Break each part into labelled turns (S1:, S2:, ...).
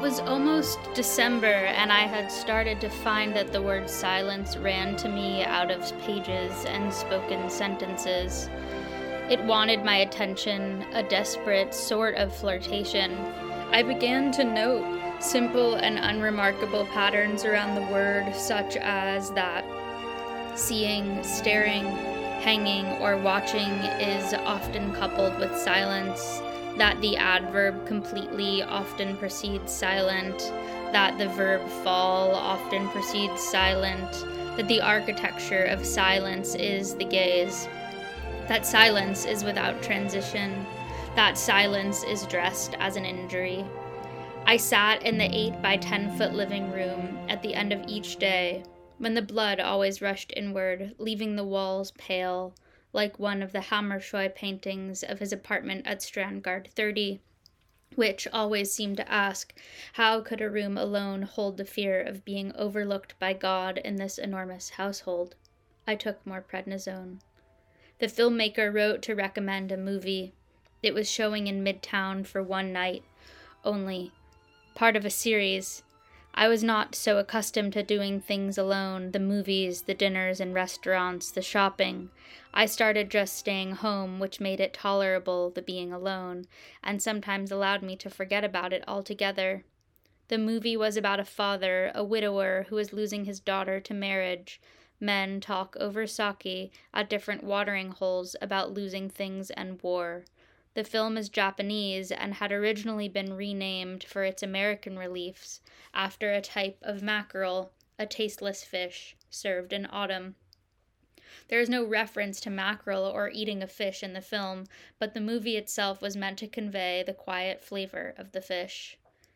S1: was almost December, and I had started to find that the word silence ran to me out of pages and spoken sentences. It wanted my attention, a desperate sort of flirtation. I began to note simple and unremarkable patterns around the word, such as that seeing, staring, hanging, or watching is often coupled with silence, that the adverb completely often precedes silent, that the verb fall often precedes silent, that the architecture of silence is the gaze, that silence is without transition, that silence is dressed as an injury. I sat in the 8 by 10 foot living room at the end of each day, when the blood always rushed inward, leaving the walls pale, like one of the Hammershøi paintings of his apartment at Strandgard 30, which always seemed to ask, how could a room alone hold the fear of being overlooked by God in this enormous household? I took more prednisone. The filmmaker wrote to recommend a movie. It was showing in Midtown for one night only, part of a series. I was not so accustomed to doing things alone, the movies, the dinners and restaurants, the shopping. I started just staying home, which made it tolerable, the being alone, and sometimes allowed me to forget about it altogether. The movie was about a father, a widower, who was losing his daughter to marriage. Men talk over sake at different watering holes about losing things and war. The film is Japanese and had originally been renamed for its American reliefs after a type of mackerel, a tasteless fish, served in autumn. There is no reference to mackerel or eating a fish in the film, but the movie itself was meant to convey the quiet flavor of the fish.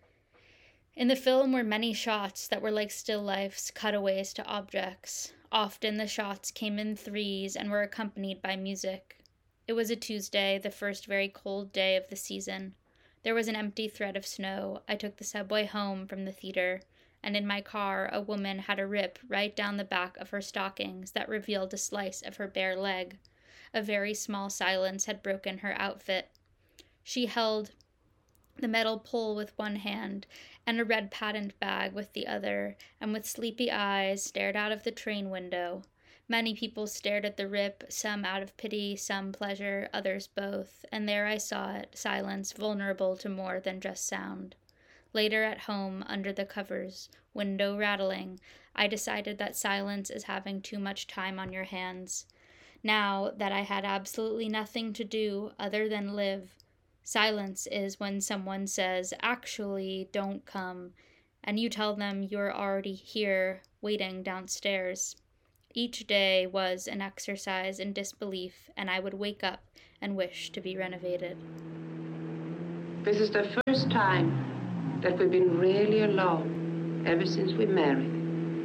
S1: In the film were many shots that were like still lifes, cutaways to objects. Often the shots came in threes and were accompanied by music. It was a Tuesday, the first very cold day of the season. There was an empty thread of snow. I took the subway home from the theater, and in my car a woman had a rip right down the back of her stockings that revealed a slice of her bare leg. A very small silence had broken her outfit. She held the metal pole with one hand and a red patent bag with the other, and with sleepy eyes stared out of the train window. Many people stared at the rip, some out of pity, some pleasure, others both, and there I saw it, silence vulnerable to more than just sound. Later at home, under the covers, window rattling, I decided that silence is having too much time on your hands. Now that I had absolutely nothing to do other than live, silence is when someone says, actually, don't come, and you tell them you're already here, waiting downstairs. Each day was an exercise in disbelief, and I would wake up and wish to be renovated.
S2: This is the first time that we've been really alone ever since we married.